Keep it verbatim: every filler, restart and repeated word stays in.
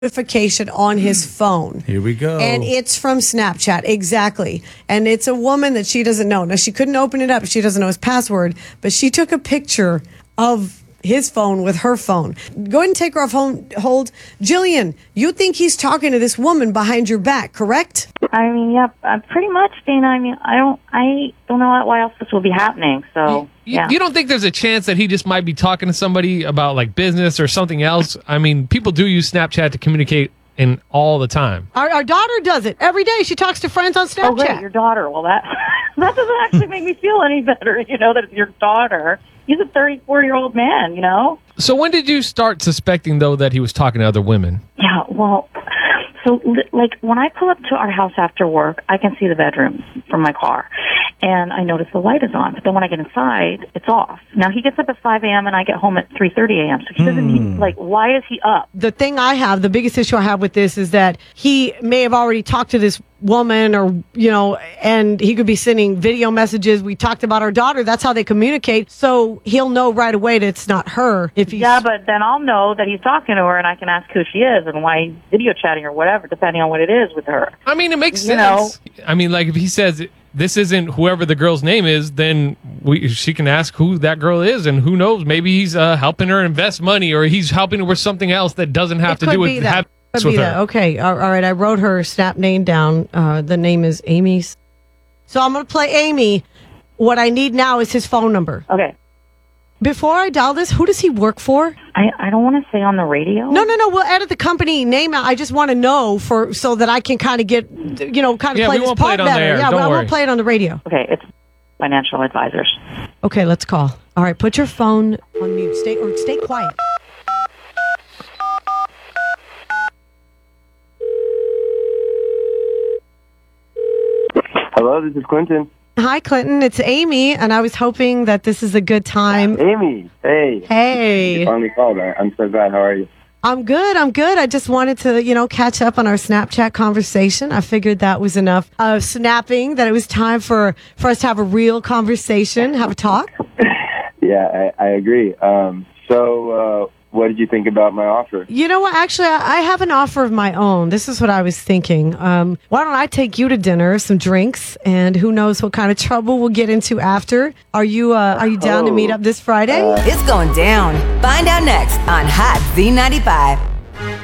notification on his phone. Here we go. And it's from Snapchat, exactly. And it's a woman that she doesn't know. Now, she couldn't open it up. She doesn't know his password, but she took a picture of his phone with her phone. Go ahead and take her off hold. Jillian, you think he's talking to this woman behind your back, correct? I mean, yeah, uh, pretty much, Dana. I mean, I don't, I don't know why else this will be happening. So, you, yeah. You don't think there's a chance that he just might be talking to somebody about like business or something else? I mean, people do use Snapchat to communicate in all the time. Our, our daughter does it every day. She talks to friends on Snapchat. Oh, great, your daughter. Well, that that doesn't actually make me feel any better. You know that it's your daughter. He's a thirty-four-year-old man. You know. So when did you start suspecting though that he was talking to other women? Yeah. Well. So, like, when I pull up to our house after work, I can see the bedroom from my car, and I notice the light is on. But then when I get inside, it's off. Now, he gets up at five a.m., and I get home at three thirty a.m., so he doesn't need, like, why is he up? The thing I have, the biggest issue I have with this is that he may have already talked to this woman or, you know, and he could be sending video messages. We talked about our daughter. That's how they communicate. So he'll know right away that it's not her. If he's... Yeah, but then I'll know that he's talking to her, and I can ask who she is and why he's video chatting or whatever, depending on what it is with her. I mean, it makes You sense. I mean, like, if he says this isn't whoever the girl's name is, then we she can ask who that girl is, and who knows, maybe he's uh, helping her invest money, or he's helping her with something else that doesn't have It to could do be with that. having Could sex with be her. that. Okay. All, all right. I wrote her snap name down. Uh, the name is Amy. So I'm going to play Amy. What I need now is his phone number. Okay. Before I dial this, who does he work for? I, I don't want to say on the radio. No, no, no. We'll edit the company name out. I just want to know for so that I can kind of get, you know, kind of Yeah, play we this won't play part it on the better. air. Yeah, Don't well, I worry. won't play it on the radio. Okay, it's financial advisors. Okay, let's call. All right, put your phone on mute. Stay or stay quiet. Hello, this is Clinton. Hi, Clinton. It's Amy, and I was hoping that this is a good time. Amy, hey. Hey. You finally called. I- I'm so glad. How are you? I'm good. I'm good. I just wanted to, you know, catch up on our Snapchat conversation. I figured that was enough of snapping, that it was time for, for us to have a real conversation, have a talk. Yeah, I, I agree. Um, so, uh, what did you think about my offer? You know what? Actually, I I have an offer of my own. This is what I was thinking. Um, why don't I take you to dinner, some drinks, and who knows what kind of trouble we'll get into after? Are you uh, Are you down to meet up this Friday? It's going down. Find out next on Hot Z ninety-five.